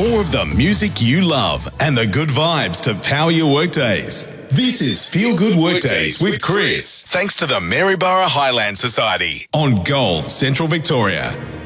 more of the music you love and the good vibes to power your workdays. This is Feel Good Workdays with Chris, thanks to the Maryborough Highland Society on Gold Central Victoria.